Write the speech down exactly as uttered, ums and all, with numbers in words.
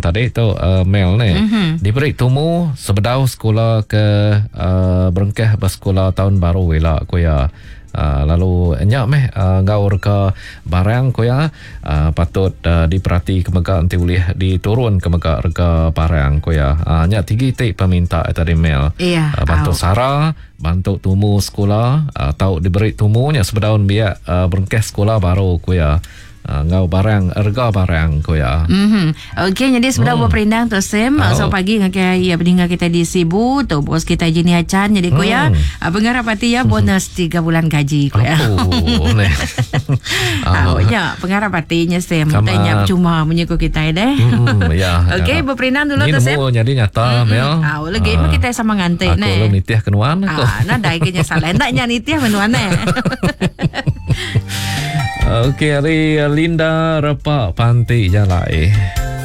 tadi tu uh, Mel ni. Mm-hmm. Diberi tumu sebedau sekolah ke uh, berengkah bersekolah tahun baru wela ko ya. Uh, lalu enyak meh uh, gaur ke barang ko ya uh, patut uh, diperhati kemega nanti boleh diturun kemega harga barang ko ya. Uh, enyak tinggi ti peminta tadi Mel. Iya. Uh, bantu Sarah, bantu tumu sekolah, uh, tahu diberi tumunya sebedaun biak uh, berengkah sekolah baru ko ya. Uh, ngau barang harga barang ko ya. Mhm. Okey, jadi sudah hmm. berperindang tu Sim. Oh. So pagi ngak ya pendengar kita di Sibu tu bos kita Jini Acan jadi ko ya. Hmm. Pengarap hati ya bonus tiga bulan gaji ko ya. Oh, ne. Oh, ya, pengarap hatinya Sim. Tanya cuma menyuku kita deh. Hmm, ya. Okey, ya. Berperindang dulu tu Sim. Ini jadi nyata Mel. Ah, oh, lagi uh, kita sama ngantik ne. Aku lo nitiah kenuan aku. Ah, nah dai kenya salah endaknya nitiah menuan ne. Okey, hari Linda Repak Panti Jalai.